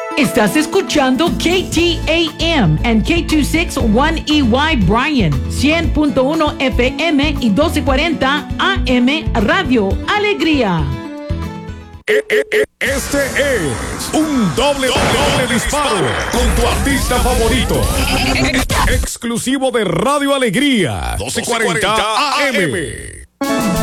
Estás escuchando KTAM and K261EY Bryan, 100.1 FM y 1240 AM Radio Alegría. Este es un doble disparo con tu artista favorito. Exclusivo de Radio Alegría, 1240 AM.